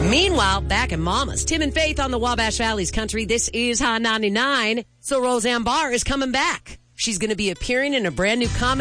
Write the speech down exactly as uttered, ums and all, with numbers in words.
Meanwhile, back in Mama's, Tim and Faith on the Wabash Valley's Country. This is Hot ninety-nine. So Roseanne Barr is coming back. She's going to be appearing in a brand new comedy